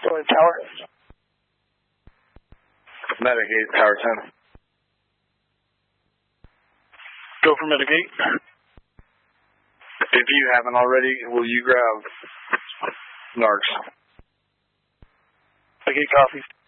Going tower. Medic 8, tower 10. Go for Medic 8. If you haven't already, will you grab Narcs? Medic 8 coffee.